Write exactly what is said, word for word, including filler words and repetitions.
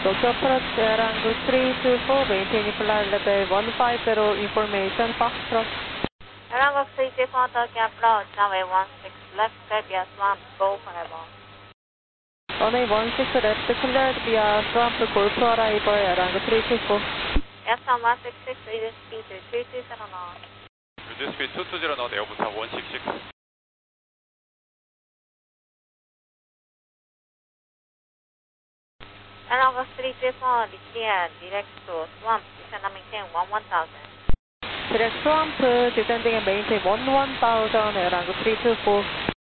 Tokyo approach air angle three two four, maintaining flight level one five zero, information Foxtrot. Air angle three two four, Tokyo approach, runway one six left, cleared via swamp, go for level. Runway one six left, cleared via swamp, go to arrival, air angle three two four. S one six six, reduce speed to two two zero knots. Reduce speed two two zero knots, Airbusan one six six. Air angle three two four, declare direct to swamp, descend and maintain one one thousand. Direct swamp, descending and maintain one one thousand, air angle three two four.